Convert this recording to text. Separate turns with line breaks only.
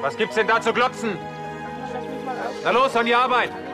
Was gibt's denn da zu glotzen? Na los, an die Arbeit!